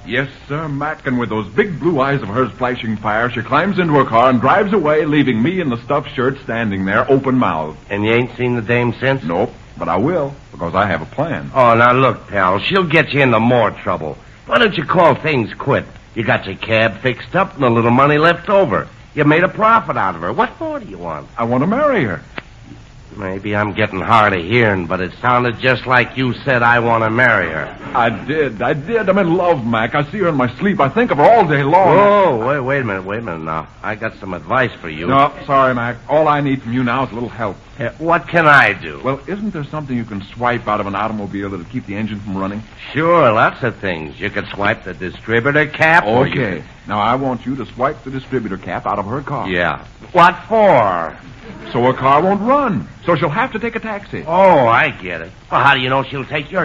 Yes, sir, Mac, and with those big blue eyes of hers flashing fire, she climbs into her car and drives away, leaving me in the stuffed shirt standing there, open-mouthed. And you ain't seen the dame since? Nope, but I will, because I have a plan. Oh, now look, pal, she'll get you into more trouble. Why don't you call things quit? You got your cab fixed up and a little money left over. You made a profit out of her. What more do you want? I want to marry her. Maybe I'm getting hard of hearing, but it sounded just like you said I want to marry her. I did. I'm in love, Mac. I see her in my sleep. I think of her all day long. Oh, wait a minute now. I got some advice for you. No, sorry, Mac. All I need from you now is a little help. What can I do? Well, isn't there something you can swipe out of an automobile that'll keep the engine from running? Sure, lots of things. You could swipe the distributor cap. Okay. Now, I want you to swipe the distributor cap out of her car. Yeah. What for? So her car won't run. So she'll have to take a taxi. Oh, I get it. Well, how do you know she'll take your